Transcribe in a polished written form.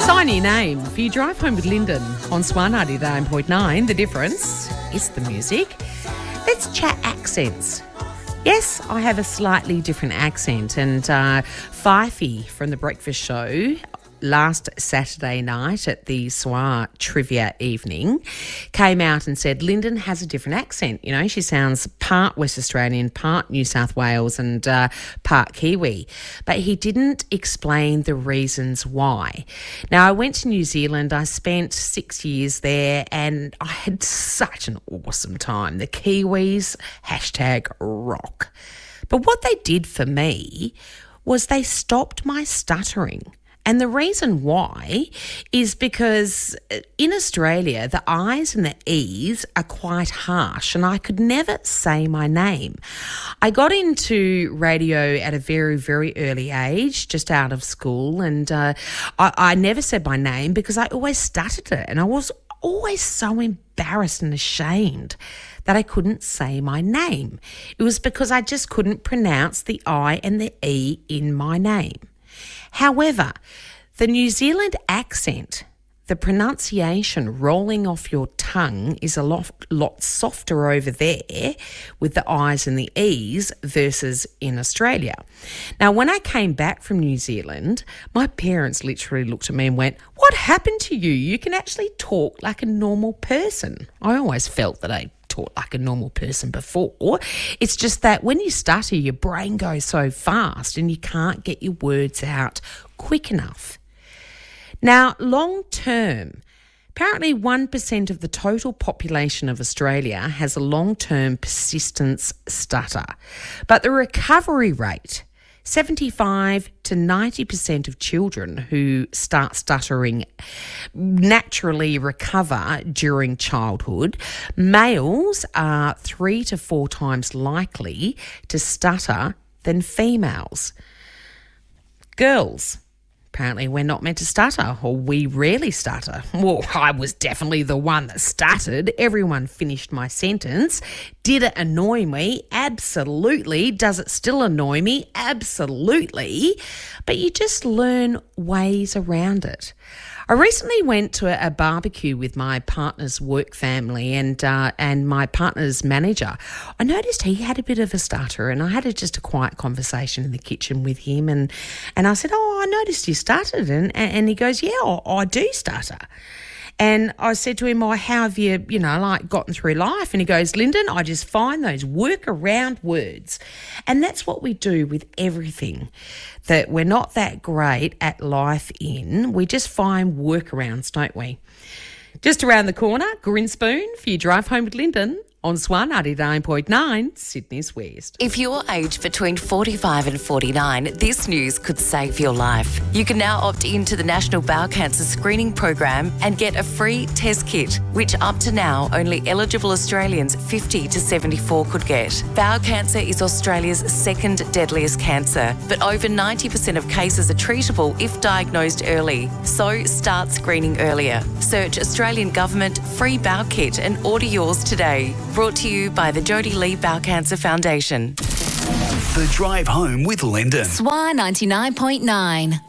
Sign your name for you drive home with Lyndon on Swan 99.9. The difference is the music. Let's chat accents. Yes, I have a slightly different accent, and Fifey from The Breakfast Show last Saturday night at the SWA trivia evening came out and said Lyndon has a different accent. You know, she sounds part West Australian, part New South Wales and part Kiwi. But he didn't explain the reasons why. Now, I went to New Zealand. I spent 6 years there and I had such an awesome time. The Kiwis, #rock. But what they did for me was they stopped my stuttering. And the reason why is because in Australia, the I's and the E's are quite harsh and I could never say my name. I got into radio at a very, very early age, just out of school, and I never said my name because I always stuttered it, and I was always so embarrassed and ashamed that I couldn't say my name. It was because I just couldn't pronounce the I and the E in my name. However, the New Zealand accent, the pronunciation rolling off your tongue is a lot softer over there with the I's and the E's versus in Australia. Now, when I came back from New Zealand, my parents literally looked at me and went, "What happened to you? You can actually talk like a normal person." I always felt that I talk like a normal person before. It's just that when you stutter, your brain goes so fast and you can't get your words out quick enough. Now, long term, apparently 1% of the total population of Australia has a long-term persistence stutter. But the recovery rate, 75 to 90% of children who start stuttering naturally recover during childhood. Males are 3 to 4 times likely to stutter than females. Girls, apparently we're not meant to stutter, or we rarely stutter. Well, I was definitely the one that stuttered. Everyone finished my sentence. Did it annoy me? Absolutely. Does it still annoy me? Absolutely. But you just learn ways around it. I recently went to a barbecue with my partner's work family and my partner's manager. I noticed he had a bit of a stutter, and I had just a quiet conversation in the kitchen with him, and I said, "Oh, I noticed you stuttered," and he goes, "Yeah, I do stutter." And I said to him, "Oh, how have you, gotten through life?" And he goes, "Lyndon, I just find those workaround words." And that's what we do with everything that we're not that great at life in. We just find workarounds, don't we? Just around the corner, Grinspoon for your drive home with Lyndon on SWAN 99.9, Sydney's West. If you're aged between 45 and 49, this news could save your life. You can now opt into the National Bowel Cancer Screening Program and get a free test kit, which up to now only eligible Australians 50 to 74 could get. Bowel cancer is Australia's second deadliest cancer, but over 90% of cases are treatable if diagnosed early. So start screening earlier. Search Australian Government Free Bowel Kit and order yours today. Brought to you by the Jodie Lee Bowel Cancer Foundation. The Drive Home with Lyndon. SWA 99.9.